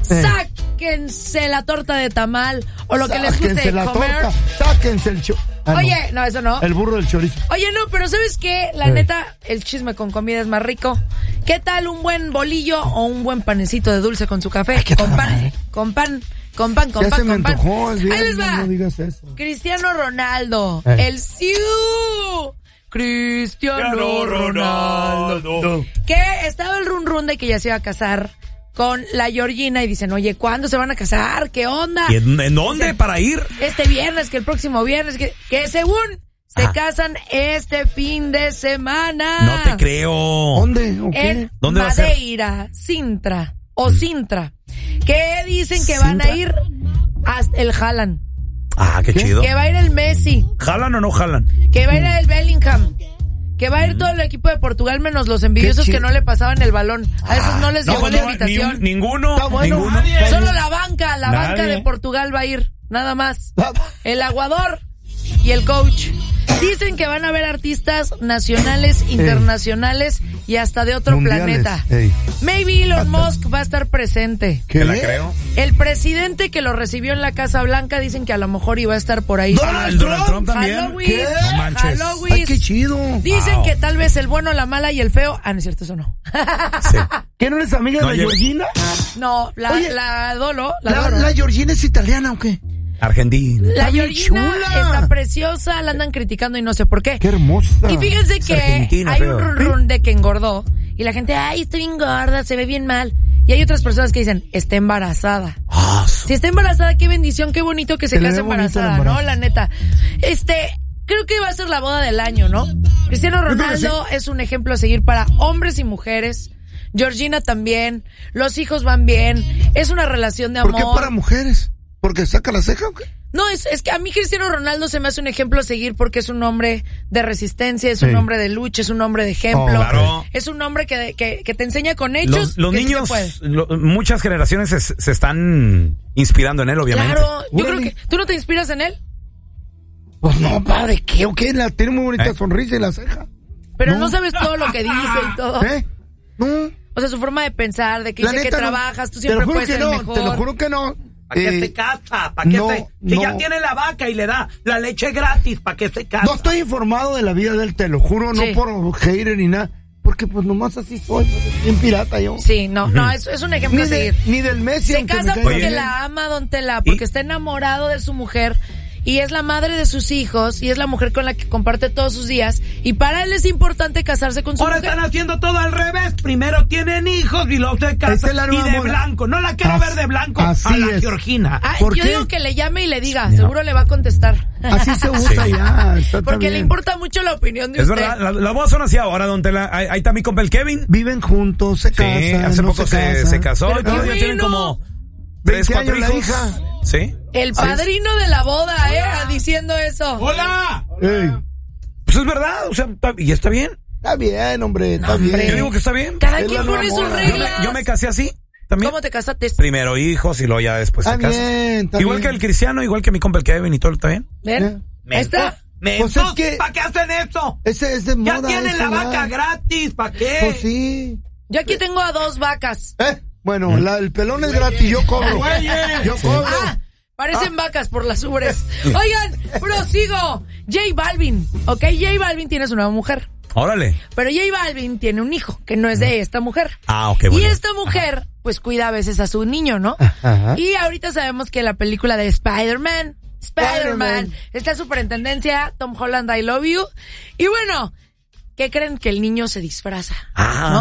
sáquense la torta de tamal o lo que les guste Sáquense la comer. torta, sáquense el Oye, no, eso no. El burro del chorizo. Oye, no, pero ¿sabes qué? La neta, el chisme con comida es más rico. ¿Qué tal un buen bolillo o un buen panecito de dulce con su café? Con pan. Ahí les va. No digas eso. Cristiano Ronaldo. El Siu. Cristiano Ronaldo. Que estaba el run de que ya se iba a casar con la Georgina y dicen, oye, ¿cuándo se van a casar? ¿Qué onda? ¿Y en dónde Dicen, para ir? Este viernes, que el próximo viernes, que según se casan este fin de semana. No te creo. ¿Dónde? Okay. En ¿Dónde va a ser? Madeira, Sintra. Que dicen que van a ir hasta el Haaland. Ah, qué chido. Que va a ir el Messi. ¿Jalan o no jalan? Que va a ir el Bellingham. Que va a ir todo el equipo de Portugal menos los envidiosos que no le pasaban el balón. A esos no les llegó la invitación. Ninguno. Bueno, Ninguno. Solo la banca de Portugal va a ir. Nada más. El aguador y el coach. Dicen que van a haber artistas nacionales, internacionales y hasta de otro mundiales. planeta. Ey. Maybe Elon Musk va a estar presente. ¿Qué? ¿Te la creo? El presidente que lo recibió en la Casa Blanca dicen que a lo mejor iba a estar por ahí. ¿El Donald Trump también? Halloween. ¿Qué? No manches. Halloween. Ay, qué chido. Dicen que tal vez el bueno, la mala y el feo. Ah, no es cierto, eso no. Sí. ¿Qué no eres amiga de la Georgina? No, Oye, la adoro. ¿La Georgina es italiana o qué? Argentina. La Está bien Georgina chula. está preciosa, la andan criticando y no sé por qué. Qué hermosa. Y fíjense que Argentina, hay feo. un run de que engordó y la gente, ay, está bien gorda, se ve bien mal. Y hay otras personas que dicen, está embarazada. Si está embarazada, qué bendición, qué bonito que se Se le case ve bonito el embarazada, embarazo. ¿no? La neta. Creo que va a ser la boda del año, ¿no? Cristiano Ronaldo es un ejemplo a seguir para hombres y mujeres. Georgina también. Los hijos van bien. Es una relación de amor. ¿Por qué para mujeres? ¿Porque saca la ceja o qué? No, es que a mí Cristiano Ronaldo se me hace un ejemplo a seguir porque es un hombre de resistencia, es un hombre de lucha, es un hombre de ejemplo. Claro. Es un hombre que te enseña con hechos. Los que sí se niños, puede. muchas generaciones se están inspirando en él, obviamente. Claro, yo Órale. creo que... ¿Tú no te inspiras en él? Pues no, padre, ¿qué o qué? Tiene muy bonita sonrisa y la ceja. Pero no sabes todo lo que dice y todo. No. O sea, su forma de pensar, de que La dice que neta, no. trabajas, tú Te lo siempre juro puedes que ser no, mejor. te lo juro que no. ¿Para qué se casa? ¿Para qué si ya tiene la vaca y le da la leche gratis, ¿para qué se casa? No estoy informado de la vida de él, te lo juro, Sí. no por hater ni nada. Porque pues nomás así soy, pues, bien pirata yo. Sí, no, es un ejemplo a seguir. Ni del Messi, Se aunque me casa caiga porque bien. la ama, Don Tela, porque está enamorado de su mujer y es la madre de sus hijos y es la mujer con la que comparte todos sus días y para él es importante casarse con su Ahora mujer. están haciendo todo al revés. Primero tienen hijos y luego se Esa casan es la y nueva de moda. blanco. No la quiero ver de blanco así a la es. Georgina. Ay, ¿Por yo qué? digo que le llame y le diga, seguro le va a contestar. Así se usa ya. Está Porque le bien. importa mucho la opinión de Es usted. verdad, las bodas son así ahora, Don Tela. Ahí está mi compa el Kevin. Viven juntos, se Sí, casan, hace no poco se casan. se casó. Pero y qué ya tienen bueno. como 20 3, 4 años la hijos. hija. Sí. El padrino de la boda, diciendo eso. ¡Hola! Ey, Pues es verdad, o sea, y está bien. está bien, hombre, está hombre. bien. Yo digo que está bien. Cada Es quien la pone nueva sus moda. reglas. Yo me casé así también. ¿Cómo te casaste? Primero hijos y luego ya después Está se casa. bien, está Igual bien. que el Cristiano, igual que mi compa el Kevin y todo, ¿está bien? ¿Ven? Ahí está. Mensos, Pues es que- ¿para qué hacen eso? Ese es de moda. Ya tienen eso la vaca ya. gratis, ¿para qué? Pues sí. Yo aquí tengo a 2 vacas. Bueno, el pelón es gratis, yo cobro. Yo cobro. Ah, parecen vacas por las ubres. Oigan, prosigo. J Balvin, ¿ok? J Balvin tiene su nueva mujer. Órale. Pero J Balvin tiene un hijo que no es de esta mujer. Ah, ok, bueno. Y esta mujer, pues cuida a veces a su niño, ¿no? Ajá. Y ahorita sabemos que la película de Spider-Man está súper en tendencia. Tom Holland, I Love You. Y bueno, ¿qué creen? Que el niño se disfraza. Ah,